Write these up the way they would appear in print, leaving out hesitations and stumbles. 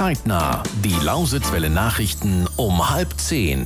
Zeitnah, die Lausitzwelle Nachrichten um 9:30.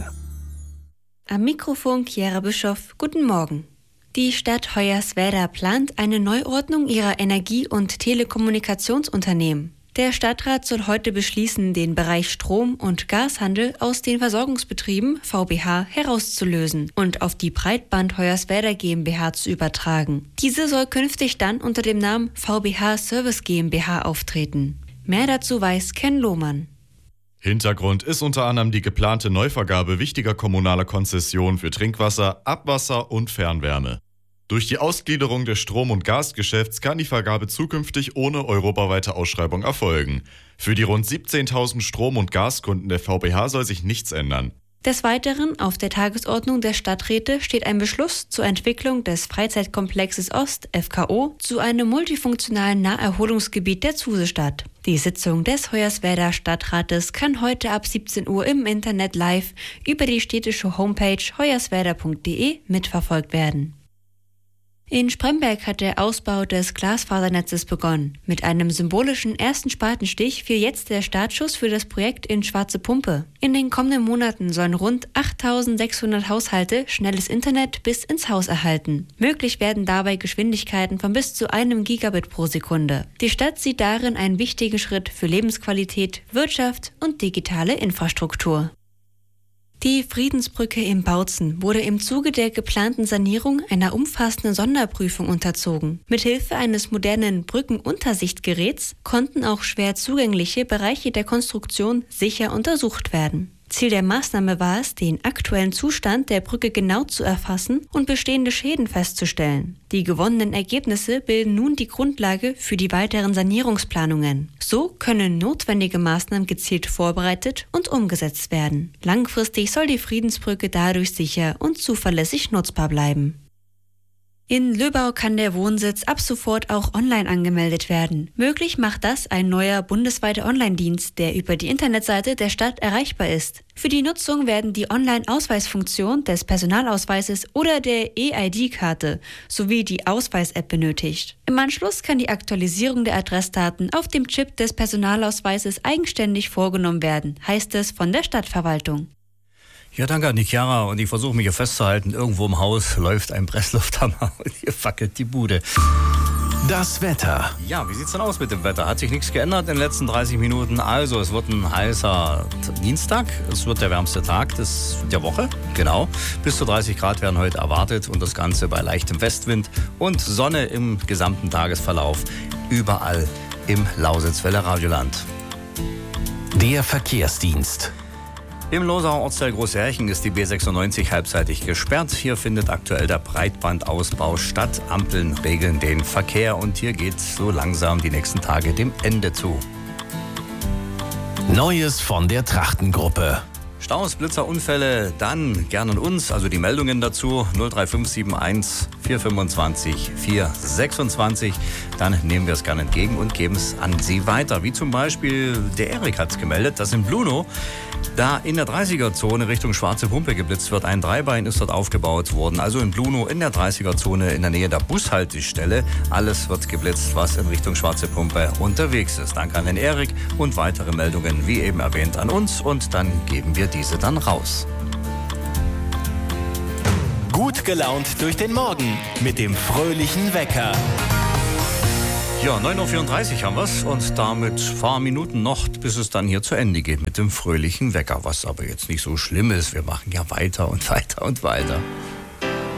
Am Mikrofon Chiara Bischoff, guten Morgen. Die Stadt Hoyerswerda plant eine Neuordnung ihrer Energie- und Telekommunikationsunternehmen. Der Stadtrat soll heute beschließen, den Bereich Strom- und Gashandel aus den Versorgungsbetrieben VBH herauszulösen und auf die Breitband Hoyerswerda GmbH zu übertragen. Diese soll künftig dann unter dem Namen VBH Service GmbH auftreten. Mehr dazu weiß Ken Lohmann. Hintergrund ist unter anderem die geplante Neuvergabe wichtiger kommunaler Konzessionen für Trinkwasser, Abwasser und Fernwärme. Durch die Ausgliederung des Strom- und Gasgeschäfts kann die Vergabe zukünftig ohne europaweite Ausschreibung erfolgen. Für die rund 17.000 Strom- und Gaskunden der VBH soll sich nichts ändern. Des Weiteren auf der Tagesordnung der Stadträte steht ein Beschluss zur Entwicklung des Freizeitkomplexes Ost, FKO, zu einem multifunktionalen Naherholungsgebiet der Zusestadt. Die Sitzung des Hoyerswerda Stadtrates kann heute ab 17 Uhr im Internet live über die städtische Homepage hoyerswerda.de mitverfolgt werden. In Spremberg hat der Ausbau des Glasfasernetzes begonnen. Mit einem symbolischen ersten Spatenstich fiel jetzt der Startschuss für das Projekt in Schwarze Pumpe. In den kommenden Monaten sollen rund 8.600 Haushalte schnelles Internet bis ins Haus erhalten. Möglich werden dabei Geschwindigkeiten von bis zu 1 Gigabit pro Sekunde. Die Stadt sieht darin einen wichtigen Schritt für Lebensqualität, Wirtschaft und digitale Infrastruktur. Die Friedensbrücke in Bautzen wurde im Zuge der geplanten Sanierung einer umfassenden Sonderprüfung unterzogen. Mithilfe eines modernen Brückenuntersichtgeräts konnten auch schwer zugängliche Bereiche der Konstruktion sicher untersucht werden. Ziel der Maßnahme war es, den aktuellen Zustand der Brücke genau zu erfassen und bestehende Schäden festzustellen. Die gewonnenen Ergebnisse bilden nun die Grundlage für die weiteren Sanierungsplanungen. So können notwendige Maßnahmen gezielt vorbereitet und umgesetzt werden. Langfristig soll die Friedensbrücke dadurch sicher und zuverlässig nutzbar bleiben. In Löbau kann der Wohnsitz ab sofort auch online angemeldet werden. Möglich macht das ein neuer bundesweiter Online-Dienst, der über die Internetseite der Stadt erreichbar ist. Für die Nutzung werden die Online-Ausweisfunktion des Personalausweises oder der eID-Karte sowie die Ausweis-App benötigt. Im Anschluss kann die Aktualisierung der Adressdaten auf dem Chip des Personalausweises eigenständig vorgenommen werden, heißt es von der Stadtverwaltung. Ja, danke an die Chiara. Und ich versuche mich hier festzuhalten. Irgendwo im Haus läuft ein Presslufthammer und hier fackelt die Bude. Das Wetter. Ja, wie sieht's denn aus mit dem Wetter? Hat sich nichts geändert in den letzten 30 Minuten. Also, es wird ein heißer Dienstag. Es wird der wärmste Tag der Woche. Genau. Bis zu 30 Grad werden heute erwartet. Und das Ganze bei leichtem Westwind und Sonne im gesamten Tagesverlauf. Überall im Lausitzwelle Radioland. Der Verkehrsdienst. Im Losauer Ortsteil Großhärchen ist die B96 halbseitig gesperrt. Hier findet aktuell der Breitbandausbau statt. Ampeln regeln den Verkehr und hier geht so langsam die nächsten Tage dem Ende zu. Neues von der Trachtengruppe. Staus, Blitzer, Unfälle, dann gern an uns, also die Meldungen dazu 03571 425 426. Dann nehmen wir es gerne entgegen und geben es an Sie weiter. Wie zum Beispiel der Erik hat es gemeldet, dass in Bluno da in der 30er-Zone Richtung Schwarze Pumpe geblitzt wird. Ein Dreibein ist dort aufgebaut worden. Also in Bluno in der 30er-Zone in der Nähe der Bushaltestelle. Alles wird geblitzt, was in Richtung Schwarze Pumpe unterwegs ist. Danke an den Erik und weitere Meldungen, wie eben erwähnt, an uns. Und dann geben wir diese dann raus. Gut gelaunt durch den Morgen mit dem fröhlichen Wecker. Ja, 9.34 Uhr haben wir es und damit ein paar Minuten noch, bis es dann hier zu Ende geht mit dem fröhlichen Wecker. Was aber jetzt nicht so schlimm ist, wir machen ja weiter und weiter und weiter.